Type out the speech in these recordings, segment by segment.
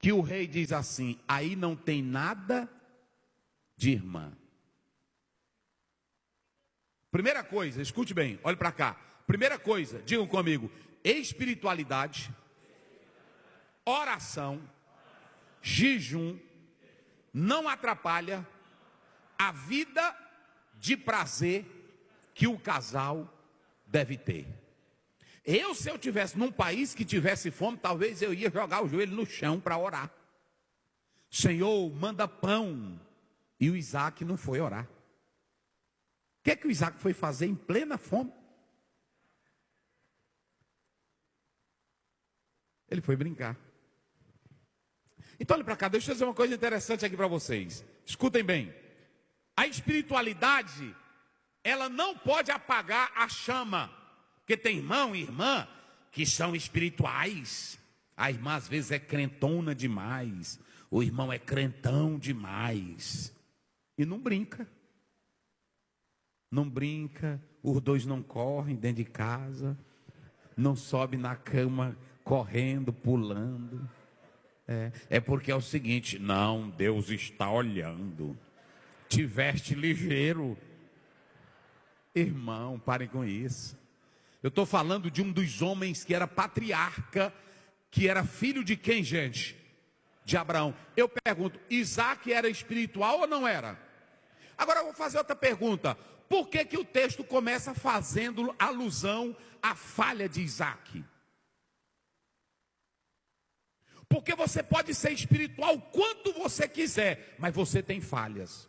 que o rei diz assim: aí não tem nada de irmã. Primeira coisa, escute bem, olhe para cá. Primeira coisa, digam comigo: espiritualidade, oração, jejum não atrapalha a vida de prazer que o casal deve ter. Se eu tivesse num país que tivesse fome, talvez eu ia jogar o joelho no chão para orar. Senhor, manda pão. E o Isaac não foi orar. O que o Isaac foi fazer em plena fome? Ele foi brincar. Então olha para cá, deixa eu dizer uma coisa interessante aqui para vocês. Escutem bem. A espiritualidade, ela não pode apagar a chama. Porque tem irmão e irmã que são espirituais. A irmã às vezes é crentona demais. O irmão é crentão demais. E não brinca. Não brinca. Os dois não correm dentro de casa. Não sobe na cama correndo, pulando. É porque é o seguinte: não, Deus está olhando. Te veste ligeiro. Irmão, parem com isso. Eu estou falando de um dos homens que era patriarca, que era filho de quem, gente? De Abraão. Eu pergunto, Isaac era espiritual ou não era? Agora eu vou fazer outra pergunta. Por que o texto começa fazendo alusão à falha de Isaac? Porque você pode ser espiritual quanto você quiser, mas você tem falhas.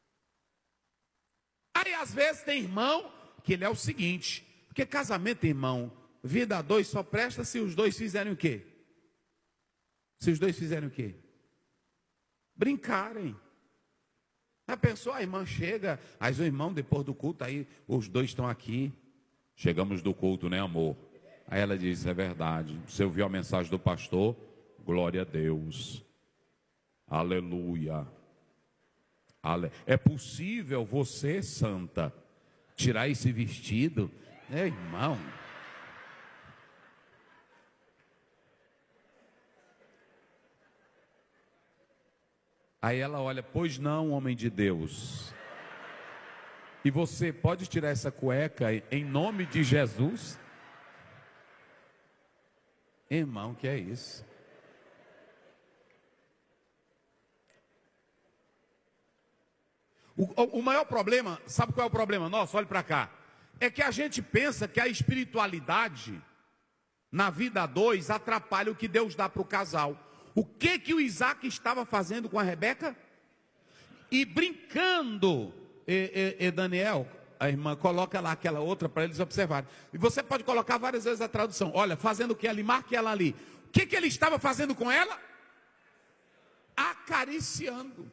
Aí às vezes tem irmão que ele é o seguinte: porque casamento, irmão, vida a dois só presta se os dois fizerem o quê? Se os dois fizerem o quê? Brincarem. Já pensou, a irmã chega, aí o irmão depois do culto, aí os dois estão aqui. Chegamos do culto, né, amor? Aí ela diz: é verdade, você ouviu a mensagem do pastor? Glória a Deus. Aleluia. É possível você, santa, tirar esse vestido? Irmão. Aí ela olha: pois não, homem de Deus. E você pode tirar essa cueca em nome de Jesus? Irmão, que é isso? O maior problema, sabe qual é o problema nosso? Olha para cá. É que a gente pensa que a espiritualidade na vida a dois atrapalha o que Deus dá para o casal. O que o Isaac estava fazendo com a Rebeca? E brincando. Daniel, a irmã, coloca lá aquela outra para eles observarem. E você pode colocar várias vezes a tradução. Olha, fazendo o que ali, marque ela ali. O que ele estava fazendo com ela? Acariciando.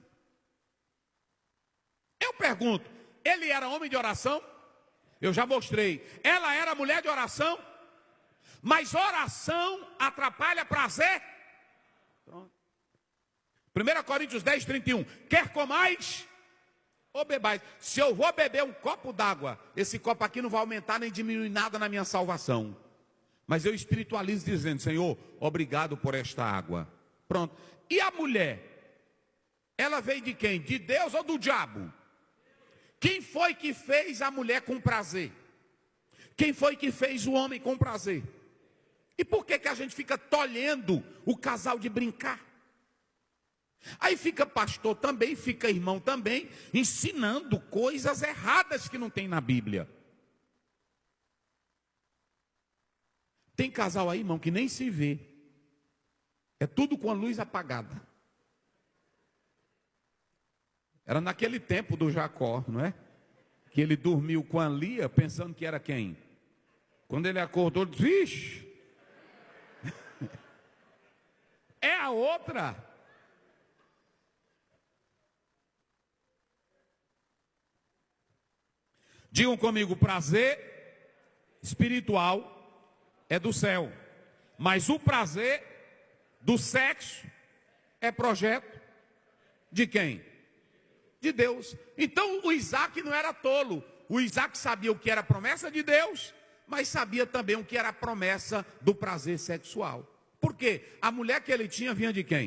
Eu pergunto, ele era homem de oração? Eu já mostrei. Ela era mulher de oração? Mas oração atrapalha prazer? Pronto. 1 Coríntios 10, 31. Quer comais ou bebais? Se eu vou beber um copo d'água, esse copo aqui não vai aumentar nem diminuir nada na minha salvação. Mas eu espiritualizo dizendo: Senhor, obrigado por esta água. Pronto. E a mulher? Ela veio de quem? De Deus ou do diabo? Quem foi que fez a mulher com prazer? Quem foi que fez o homem com prazer? E por que a gente fica tolhendo o casal de brincar? Aí fica pastor também, fica irmão também, ensinando coisas erradas que não tem na Bíblia. Tem casal aí, irmão, que nem se vê. É tudo com a luz apagada. Era naquele tempo do Jacó, não é? Que ele dormiu com a Lia pensando que era quem? Quando ele acordou, disse: vixe, é a outra. Digam comigo: prazer espiritual é do céu, mas o prazer do sexo é projeto de quem? De Deus. Então o Isaac não era tolo. O Isaac sabia o que era a promessa de Deus, mas sabia também o que era a promessa do prazer sexual. Por quê? A mulher que ele tinha vinha de quem?